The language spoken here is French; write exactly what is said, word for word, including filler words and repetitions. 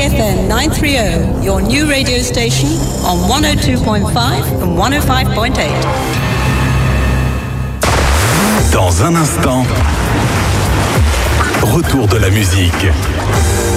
F M nine thirty, your new radio station on one oh two point five and one oh five point eight. Dans un instant, retour de la musique.